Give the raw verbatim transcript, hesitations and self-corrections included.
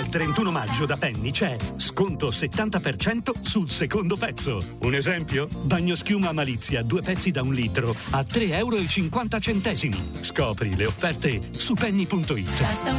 Dal trentuno maggio da Penny c'è sconto settanta per cento sul secondo pezzo. Un esempio? Bagnoschiuma Malizia, due pezzi da un litro a tre euro e cinquanta centesimi. Scopri le offerte su penny punto it.